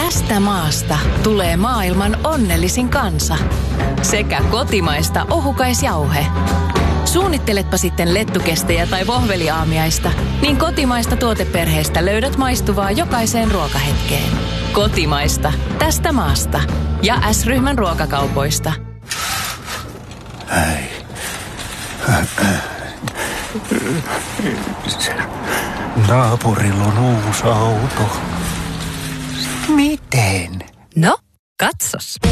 Tästä maasta tulee maailman onnellisin kansa. Sekä kotimaista ohukaisjauhe. Suunnitteletpa sitten lettukestejä tai vohveliaamiaista, niin kotimaista tuoteperheestä löydät maistuvaa jokaiseen ruokahetkeen. Kotimaista. Tästä maasta. Ja S-ryhmän ruokakaupoista. Naapurilla on uusi auto. Miten? No, katsos.